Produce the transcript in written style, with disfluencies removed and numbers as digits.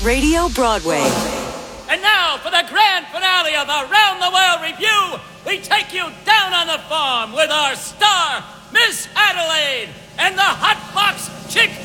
Radio Broadway. And now, for the grand finale of Around the World Review, we take you down on the farm with our star, Miss Adelaide, and the Hot Box Chick